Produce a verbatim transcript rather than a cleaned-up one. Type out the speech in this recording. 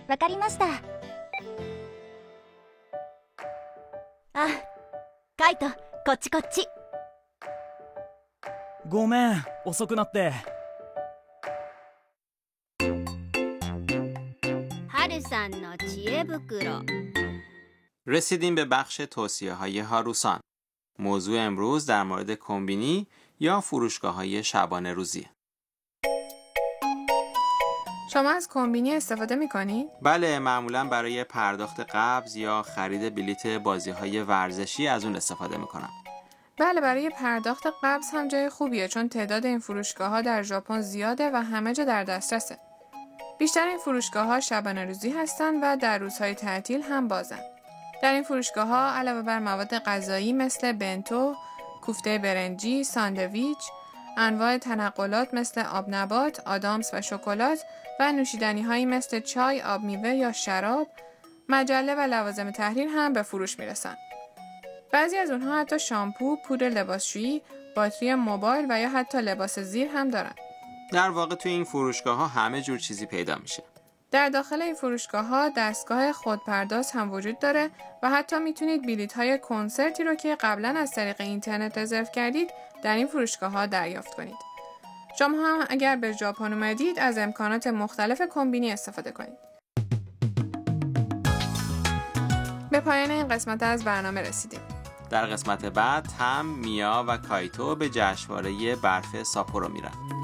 わかりました。あ、カイト、こっちこっち。 ごめん、遅くなって。 はるさんの知恵袋. رسیدیم به بخش توصیه های هاروسان. موضوع امروز در مورد کمبینی یا فروشگاه های شبانه روزیه. شما از کمبینی استفاده می‌کنی؟ بله، معمولا برای پرداخت قبض یا خرید بلیت بازی‌های ورزشی از اون استفاده می‌کنم. بله، برای پرداخت قبض هم جای خوبیه، چون تعداد این فروشگاه‌ها در ژاپن زیاده و همه جا در دسترسه. بیشتر این فروشگاه‌ها شبانه روزی هستن و در روزهای تعطیل هم بازن. در این فروشگاه‌ها علاوه بر مواد غذایی مثل بنتو، کوفته برنجی، ساندویچ، انواع تنقلات مثل آب نبات، آدامس و شکلات و نوشیدنی‌هایی مثل چای، آب میوه یا شراب، مجله و لوازم تحریر هم به فروش میرسن. بعضی از اونها حتی شامپو، پودر لباسشویی، باتری موبایل و یا حتی لباس زیر هم دارن. در واقع توی این فروشگاه‌ها همه جور چیزی پیدا میشه. در داخل این فروشگاه‌ها دستگاه خودپرداز هم وجود داره و حتی میتونید بلیط‌های کنسرتی رو که قبلا از طریق اینترنت رزرو کردید در این فروشگاه‌ها دریافت کنید. شما هم اگر به ژاپن اومدید از امکانات مختلف کمبینی استفاده کنید. به پایان این قسمت از برنامه رسیدیم. در قسمت بعد هم میا و کایتو به جشنواره برف ساپورو میرن.